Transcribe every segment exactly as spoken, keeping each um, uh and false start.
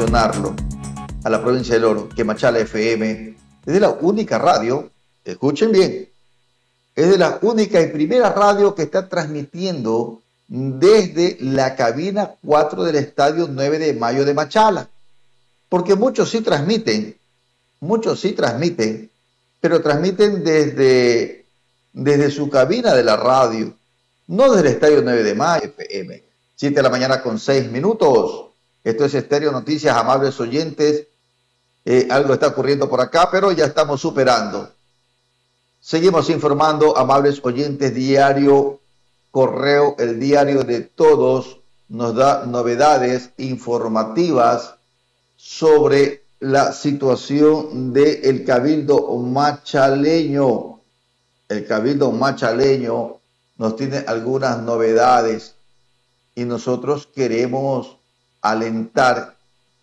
mencionarlo, a la provincia del Oro, que Machala F M es de la única radio, escuchen bien, es de la única y primera radio que está transmitiendo desde la cabina cuatro del Estadio nueve de Mayo de Machala. Porque muchos sí transmiten, muchos sí transmiten, pero transmiten desde, desde su cabina de la radio, no desde el Estadio nueve de Mayo, F M. siete de la mañana con seis minutos. Esto es Estéreo Noticias, amables oyentes. Eh, algo está ocurriendo por acá, pero ya estamos superando. Seguimos informando, amables oyentes. Diario Correo, el diario de todos, nos da novedades informativas sobre la situación del Cabildo Machaleño. El Cabildo Machaleño nos tiene algunas novedades y nosotros queremos alentar,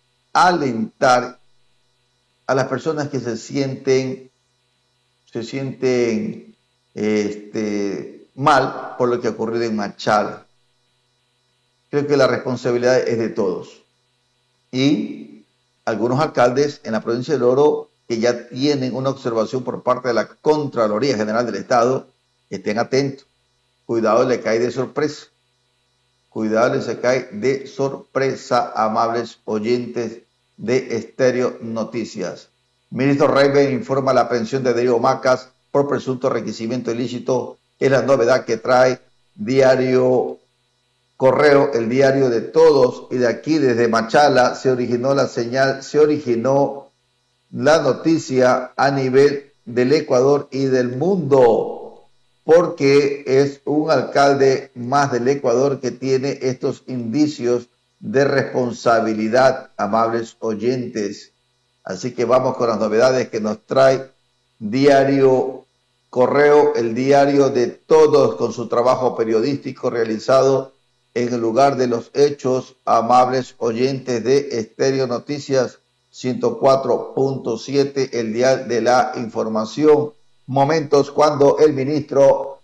alentar a las personas que se sienten, se sienten este, mal por lo que ha ocurrido en Machala. Creo que la responsabilidad es de todos. Y algunos alcaldes en la provincia del Oro que ya tienen una observación por parte de la Contraloría General del Estado, estén atentos. Cuidado, le cae de sorpresa. Cuidado, le se cae de sorpresa, amables oyentes de Estéreo Noticias. Ministro Reiber informa la aprehensión de Darío Macas por presunto enriquecimiento ilícito. Es la novedad que trae Diario Correo, el diario de todos, y de aquí desde Machala se originó la señal, se originó la noticia a nivel del Ecuador y del mundo, porque es un alcalde más del Ecuador que tiene estos indicios de responsabilidad, amables oyentes. Así que vamos con las novedades que nos trae Diario Correo, el diario de todos, con su trabajo periodístico realizado en el lugar de los hechos, amables oyentes de Estéreo Noticias ciento cuatro punto siete, el dial de la información. Momentos cuando el ministro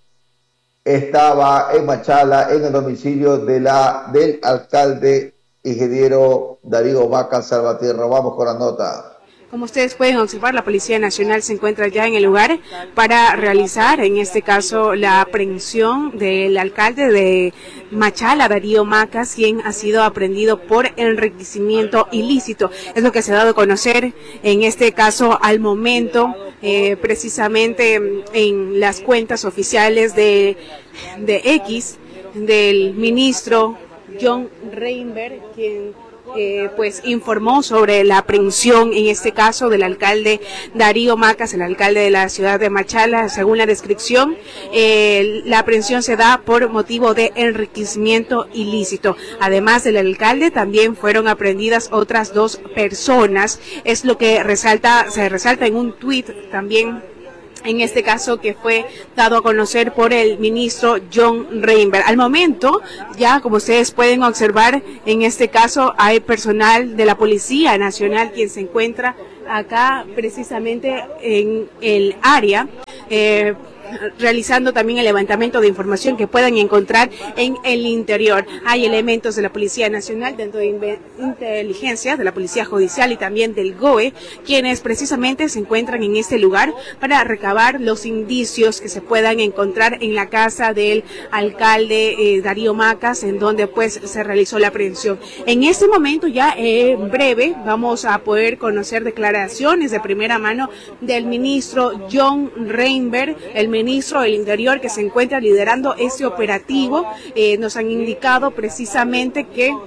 estaba en Machala, en el domicilio de la, del alcalde ingeniero Darío Macas Salvatierra. Vamos con la nota. Como ustedes pueden observar, la Policía Nacional se encuentra ya en el lugar para realizar, en este caso, la aprehensión del alcalde de Machala, Darío Macas, quien ha sido aprehendido por enriquecimiento ilícito. Es lo que se ha dado a conocer, en este caso, al momento, eh, precisamente en las cuentas oficiales de, de X, del ministro John Reiber, quien Eh, pues informó sobre la aprehensión, en este caso, del alcalde Darío Macas, el alcalde de la ciudad de Machala. Según la descripción, eh, la aprehensión se da por motivo de enriquecimiento ilícito. Además del alcalde, también fueron aprehendidas otras dos personas. Es lo que resalta, se resalta en un tuit también, en este caso, que fue dado a conocer por el ministro John Reiber. Al momento, ya como ustedes pueden observar, en este caso hay personal de la Policía Nacional quien se encuentra acá precisamente en el área, eh, realizando también el levantamiento de información que puedan encontrar en el interior. Hay elementos de la Policía Nacional, dentro de inteligencia, de la Policía Judicial y también del G O E, quienes precisamente se encuentran en este lugar para recabar los indicios que se puedan encontrar en la casa del alcalde eh, Darío Macas, en donde pues se realizó la aprehensión. En este momento, ya en eh, breve, vamos a poder conocer declaraciones de primera mano del ministro John Reiber, el ministro del Interior, que se encuentra liderando este operativo. Eh, nos han indicado precisamente que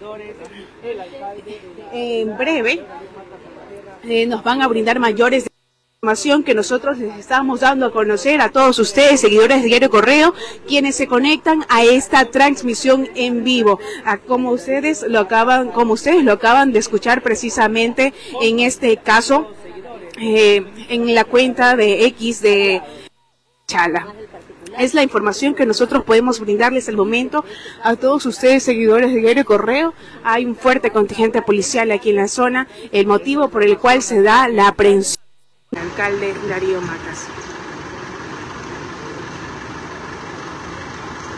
en breve eh, nos van a brindar mayores información que nosotros les estamos dando a conocer a todos ustedes, seguidores de Diario Correo, quienes se conectan a esta transmisión en vivo. A, como ustedes lo acaban, como ustedes lo acaban de escuchar precisamente en este caso, eh, en la cuenta de X de Machala. Es la información que nosotros podemos brindarles al momento a todos ustedes, seguidores de Diario Correo. Hay un fuerte contingente policial aquí en la zona, el motivo por el cual se da la aprehensión del alcalde Darío Macas.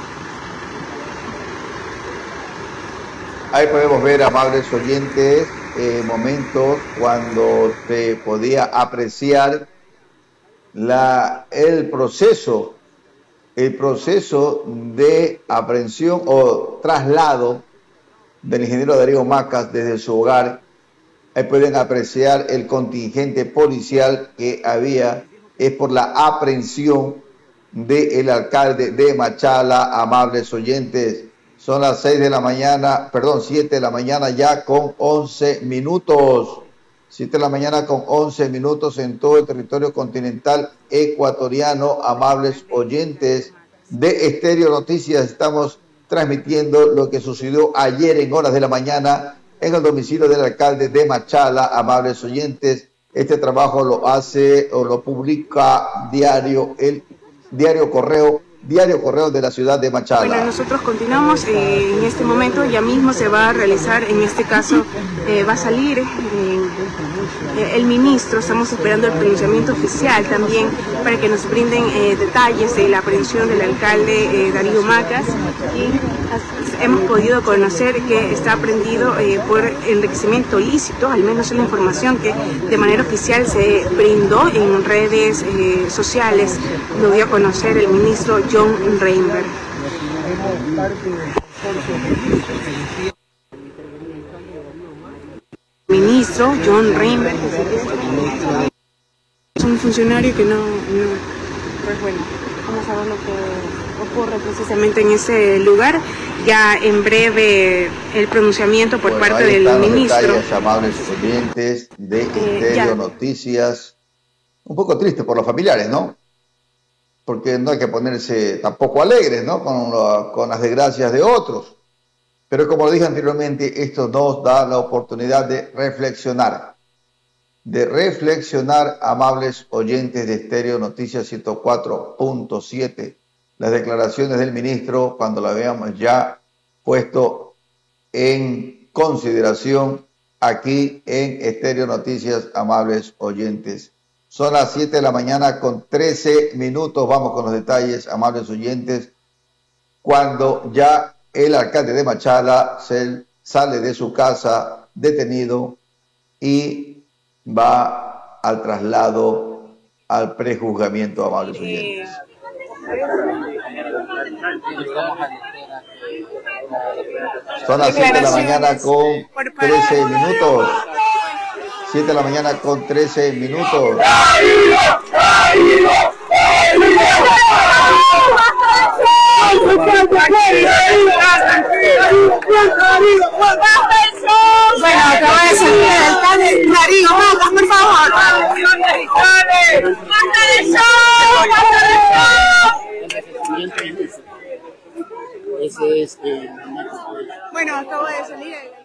Ahí podemos ver, amables oyentes, eh, momentos cuando se podía apreciar la, el proceso, el proceso de aprehensión o traslado del ingeniero Darío Macas desde su hogar. Ahí pueden apreciar el contingente policial que había, es por la aprehensión del alcalde de Machala. Amables oyentes, son las seis de la mañana, perdón, siete de la mañana ya con once minutos. siete de la mañana con once minutos en todo el territorio continental ecuatoriano. Amables oyentes de Estéreo Noticias, estamos transmitiendo lo que sucedió ayer en horas de la mañana en el domicilio del alcalde de Machala. Amables oyentes, este trabajo lo hace o lo publica diario el Diario Correo, Diario Correo de la ciudad de Machala. Bueno, nosotros continuamos eh, en este momento, ya mismo se va a realizar, en este caso eh, va a salir eh, el ministro, estamos esperando el pronunciamiento oficial también para que nos brinden eh, detalles de la aprehensión del alcalde eh, Darío Macas, y hemos podido conocer que está aprehendido eh, por enriquecimiento ilícito, al menos es la información que de manera oficial se brindó en redes eh, sociales, lo dio a conocer el ministro John Reinberg. Ministro John Reinberg es un funcionario que no, no pues bueno, vamos a ver lo que ocurre precisamente en ese lugar. Ya en breve el pronunciamiento por bueno, parte del ministro. Detalles, amables oyentes de Estéreo eh, Noticias. Un poco triste por los familiares, ¿no? Porque no hay que ponerse tampoco alegres, ¿no? Con, lo, con las desgracias de otros. Pero como lo dije anteriormente, esto nos da la oportunidad de reflexionar. De reflexionar, amables oyentes de Estéreo Noticias ciento cuatro punto siete. Las declaraciones del ministro, cuando la veamos ya puesto en consideración aquí en Estéreo Noticias, amables oyentes. Son las siete de la mañana con trece minutos. Vamos con los detalles, amables oyentes. Cuando ya el alcalde de Machala se sale de su casa detenido y va al traslado al prejuzgamiento, amables oyentes. Son las siete de la mañana con trece minutos. siete de la mañana con trece minutos. Bueno, acaba de salir el alcalde Darío Macas, por favor. ¡Basta de show! ¡Basta de show! Ese es, eh, bueno, acaba de salir el